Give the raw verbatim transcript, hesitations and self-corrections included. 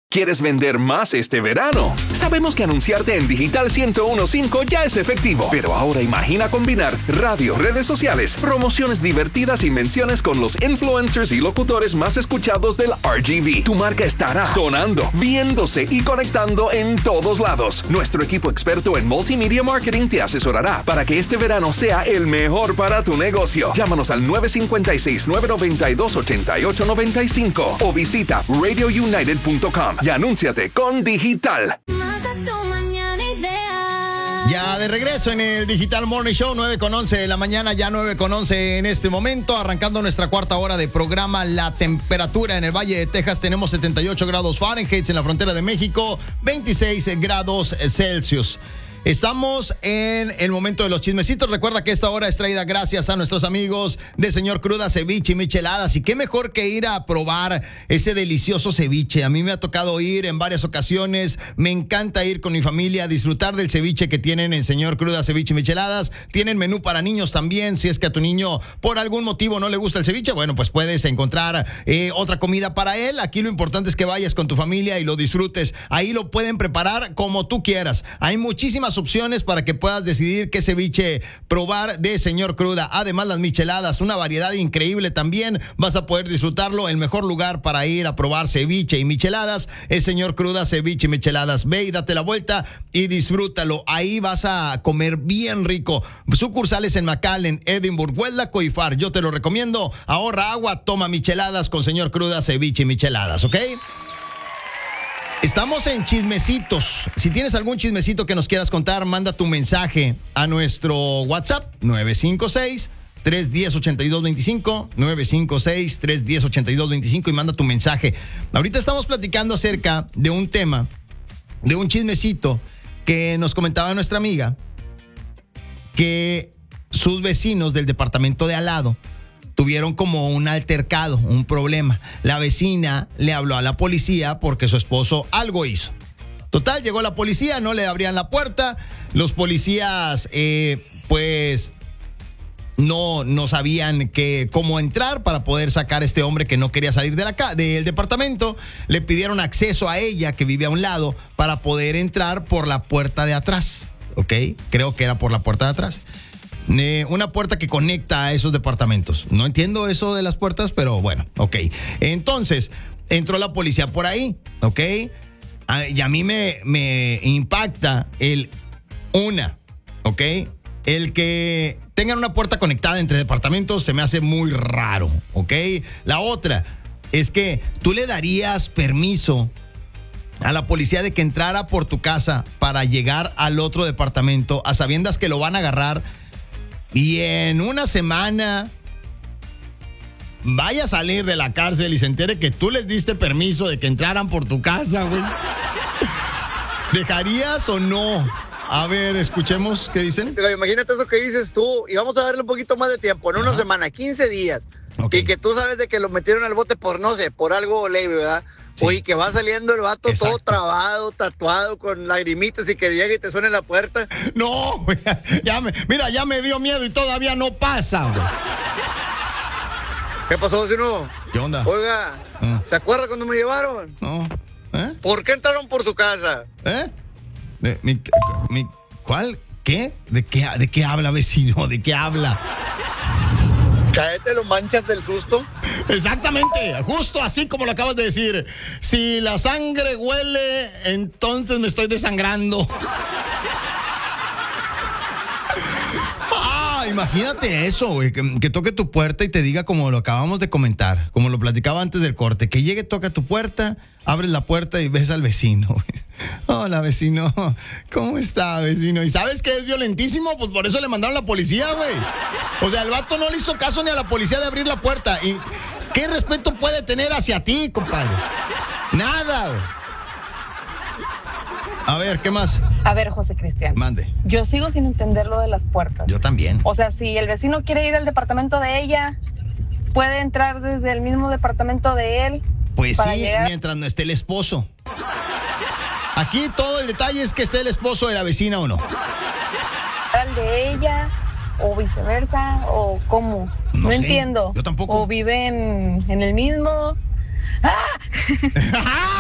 ¿Quieres vender más este verano? Sabemos que anunciarte en Digital ciento uno punto cinco ya es efectivo, pero ahora imagina combinar radio, redes sociales, promociones divertidas y menciones con los influencers y locutores más escuchados del R G V. Tu marca estará sonando, viéndose y conectando en todos lados. Nuestro equipo experto en multimedia marketing te asesorará para que este verano sea el mejor para tu negocio. Llámanos al nueve cinco seis, nueve nueve dos, ocho ocho nueve cinco o visita radio united punto com. Y anúnciate con Digital. Ya de regreso en el Digital Morning Show, nueve con once de la mañana, ya nueve con once en este momento, arrancando nuestra cuarta hora de programa. La temperatura en el Valle de Texas, tenemos setenta y ocho grados Fahrenheit, en la frontera de México, veintiséis grados Celsius. Estamos en el momento de los chismecitos. Recuerda que esta hora es traída gracias a nuestros amigos de Señor Cruda Ceviche y Micheladas. Y qué mejor que ir a probar ese delicioso ceviche. A mí me ha tocado ir en varias ocasiones. Me encanta ir con mi familia a disfrutar del ceviche que tienen en Señor Cruda Ceviche y Micheladas. Tienen menú para niños también. Si es que a tu niño por algún motivo no le gusta el ceviche, bueno, pues puedes encontrar eh, otra comida para él. Aquí lo importante es que vayas con tu familia y lo disfrutes. Ahí lo pueden preparar como tú quieras. Hay muchísimas opciones para que puedas decidir qué ceviche probar de Señor Cruda. Además, las micheladas, una variedad increíble también. Vas a poder disfrutarlo. El mejor lugar para ir a probar ceviche y micheladas es Señor Cruda Ceviche y Micheladas. Ve y date la vuelta y disfrútalo. Ahí vas a comer bien rico. Sucursales en McAllen, Edinburgh, Hueldaco y Far. Yo te lo recomiendo. Ahorra agua, toma micheladas con Señor Cruda Ceviche y Micheladas, ¿ok? Estamos en chismecitos. Si tienes algún chismecito que nos quieras contar, manda tu mensaje a nuestro WhatsApp nueve cinco seis, tres uno cero, ocho dos dos cinco, nueve cinco seis, tres uno cero, ocho dos dos cinco y manda tu mensaje. Ahorita estamos platicando acerca de un tema, de un chismecito que nos comentaba nuestra amiga, que sus vecinos del departamento de al lado tuvieron como un altercado, un problema. La vecina le habló a la policía porque su esposo algo hizo. Total, llegó la policía, no le abrían la puerta. Los policías, eh, pues, no, no sabían que, cómo entrar para poder sacar a este hombre que no quería salir de la ca- del departamento. Le pidieron acceso a ella, que vive a un lado, para poder entrar por la puerta de atrás. ¿Ok? Creo que era por la puerta de atrás. Eh, una puerta que conecta a esos departamentos. No entiendo eso de las puertas, pero bueno, ok. Entonces, entró la policía por ahí, ok. A, y a mí me, me impacta el una, ok. El que tengan una puerta conectada entre departamentos se me hace muy raro, ok. La otra es que tú le darías permiso a la policía de que entrara por tu casa para llegar al otro departamento a sabiendas que lo van a agarrar. Y en una semana vaya a salir de la cárcel y se entere que tú les diste permiso de que entraran por tu casa, güey. ¿Dejarías o no? A ver, escuchemos qué dicen. Imagínate eso que dices tú, y vamos a darle un poquito más de tiempo, en una Ajá. semana, quince días. Okay. Y que tú sabes de que lo metieron al bote por, no sé, por algo leve, ¿verdad? Sí. Oye, que va saliendo el vato Exacto. todo trabado, tatuado, con lagrimitas y que llegue y te suene la puerta. No, güey, ya me, mira, ya me dio miedo y todavía no pasa, güey. ¿Qué pasó, vecino? ¿Qué onda? Oiga, ¿Eh? ¿se acuerda cuando me llevaron? No. ¿Eh? ¿Por qué entraron por su casa? ¿Eh? De, mi, mi, ¿Cuál? ¿Qué? ¿De qué? ¿De qué habla, vecino? ¿De qué habla? Cáete, lo manchas del susto. Exactamente, justo así como lo acabas de decir. Si la sangre huele, entonces me estoy desangrando. Ah, imagínate eso, güey, que, que toque tu puerta y te diga como lo acabamos de comentar, como lo platicaba antes del corte, que llegue, toca tu puerta, abres la puerta y ves al vecino, güey. Hola, vecino. ¿Cómo está, vecino? ¿Y sabes que es violentísimo? Pues por eso le mandaron a la policía, güey. O sea, el vato no le hizo caso ni a la policía de abrir la puerta. ¿Y qué respeto puede tener hacia ti, compadre? Nada, güey. A ver, ¿qué más? A ver, José Cristian. Mande. Yo sigo sin entender lo de las puertas. Yo también. O sea, si el vecino quiere ir al departamento de ella, puede entrar desde el mismo departamento de él. Pues sí, llegar. Mientras no esté el esposo. Aquí todo el detalle es que esté el esposo de la vecina o no. ¿Al de ella o viceversa o cómo? No, no entiendo. Yo tampoco. ¿O viven en el mismo? ¡Ah!